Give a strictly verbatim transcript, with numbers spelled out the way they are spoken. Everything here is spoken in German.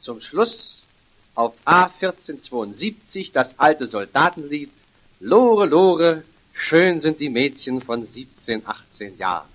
Zum Schluss auf A vierzehn zweiundsiebzig das alte Soldatenlied Lore, Lore, schön sind die Mädchen von siebzehn, achtzehn Jahren.